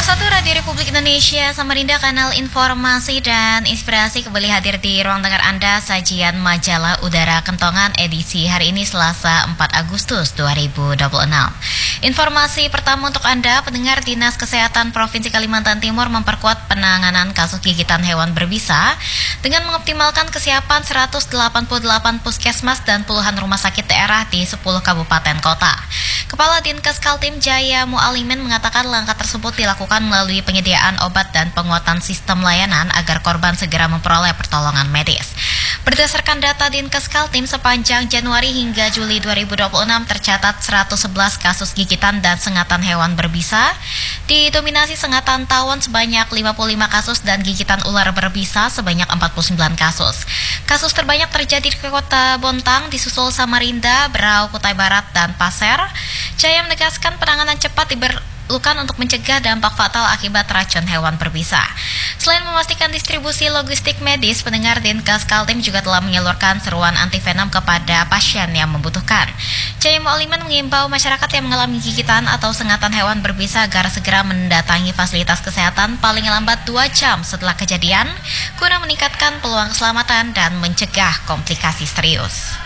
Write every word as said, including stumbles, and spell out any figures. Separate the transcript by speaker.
Speaker 1: satu Radio Republik Indonesia, Samarinda, kanal informasi dan inspirasi kembali hadir di ruang dengar Anda, sajian majalah Udara Kentongan edisi hari ini Selasa empat Agustus dua ribu dua puluh enam. Informasi pertama untuk Anda, pendengar. Dinas Kesehatan Provinsi Kalimantan Timur memperkuat penanganan kasus gigitan hewan berbisa dengan mengoptimalkan kesiapan seratus delapan puluh delapan puskesmas dan puluhan rumah sakit daerah di sepuluh kabupaten kota. Kepala Dinkes Kaltim Jaya Mualimin mengatakan langkah tersebut dilakukan melalui penyediaan obat dan penguatan sistem layanan agar korban segera memperoleh pertolongan medis. Berdasarkan data Dinkes Kaltim, sepanjang Januari hingga Juli dua ribu dua puluh enam tercatat seratus sebelas kasus gigitan dan sengatan hewan berbisa, didominasi sengatan tawon sebanyak lima puluh lima kasus dan gigitan ular berbisa sebanyak empat puluh sembilan kasus. Kasus terbanyak terjadi di Kota Bontang, disusul Samarinda, Berau, Kutai Barat, dan Pasir. Jaya menegaskan penanganan cepat diperlukan untuk mencegah dampak fatal akibat racun hewan berbisa. Selain memastikan distribusi logistik medis, pendengar Dinkes Kaltim juga telah menyalurkan seruan antivenom kepada pasien yang membutuhkan. Jaya Mualimin mengimbau masyarakat yang mengalami gigitan atau sengatan hewan berbisa agar segera mendatangi fasilitas kesehatan paling lambat dua jam setelah kejadian guna meningkatkan peluang keselamatan dan mencegah komplikasi serius.